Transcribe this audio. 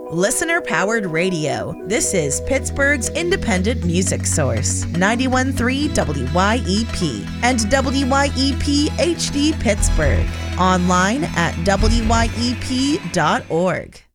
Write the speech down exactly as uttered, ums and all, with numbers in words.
Listener Powered Radio. This is Pittsburgh's independent music source. ninety-one point three W Y E P and W Y E P H D Pittsburgh. Online at W Y E P dot org.